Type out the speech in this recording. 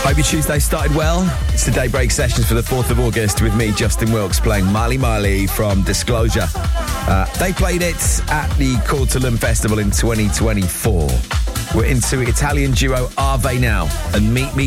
Hope your Tuesday started well. It's the Daybreak Sessions for the 4th of August with me, Justin Wilkes, playing Marley Marley from Disclosure. They played it at the Cortelum Festival in 2024. We're into Italian duo Ave now and Meet Me